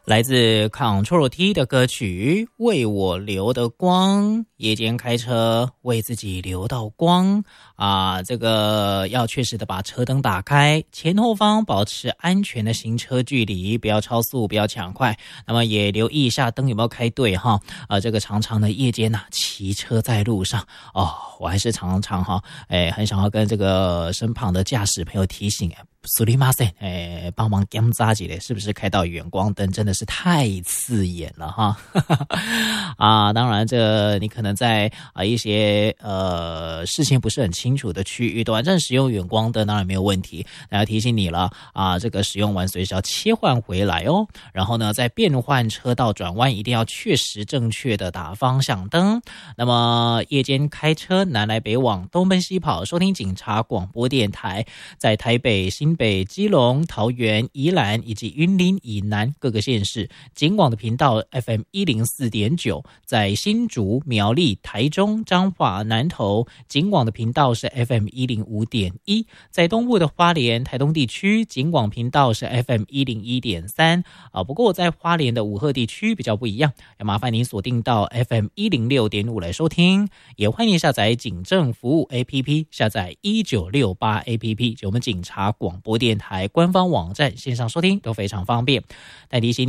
来自 Ctrl T 的歌曲《为我留的光》，夜间开车为自己留到光啊！这个要确实的把车灯打开，前后方保持安全的行车距离，不要超速，不要抢快。那么也留意一下灯有没有开对哈这个常常的夜间骑车在路上哦，我还是常常很想要跟这个身旁的驾驶朋友提醒苏里马森，帮忙检查一下是不是开到远光灯，真的是太刺眼了哈当然这你可能在一些视线不是很清楚的区域短暂使用远光灯当然没有问题，那要提醒你了这个使用完随时要切换回来哦。然后呢，在变换车道转弯一定要确实正确的打方向灯。那么夜间开车南来北往东奔西跑，收听警察广播电台，在台北、新北、基隆、桃园、宜兰以及云林以南各个县市，警广的频道 FM104.9， 在新竹、苗栗、台中、彰化、南投，警广的频道是 FM105.1， 在东部的花莲、台东地区，警广频道是 FM101.3不过在花莲的武鹤地区比较不一样，要麻烦您锁定到 FM106.5 来收听，也欢迎下载警政服务 APP， 下载1968 APP， 就我们警察广播电台官方网站线上收听都非常方便。但提醒